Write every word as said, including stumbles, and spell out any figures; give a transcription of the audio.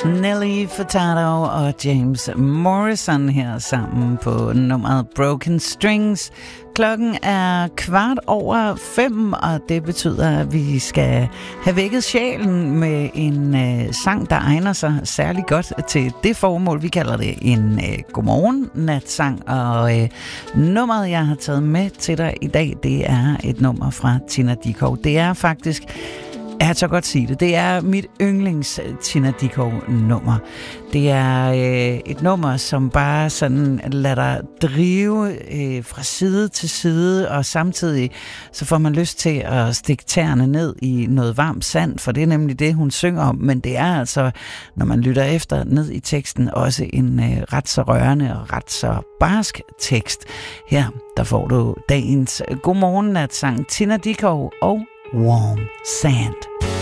Nelly Furtado og James Morrison her sammen på nummeret Broken Strings. Klokken er kvart over fem, og det betyder, at vi skal have vækket sjælen med en øh, sang, der egner sig særlig godt til det formål. Vi kalder det en øh, godmorgen-natsang, og øh, nummeret, jeg har taget med til dig i dag, det er et nummer fra Tina Dickow. Det er faktisk... Jeg kan så godt sige det. Det er mit yndlings Tina Dickow-nummer. Det er øh, et nummer, som bare sådan lader dig drive øh, fra side til side, og samtidig så får man lyst til at stikke tæerne ned i noget varmt sand, for det er nemlig det, hun synger om. Men det er altså, når man lytter efter ned i teksten, også en øh, ret så rørende og ret så barsk tekst. Her, der får du dagens godmorgen-natsang Tina Dickow og Warm Sand.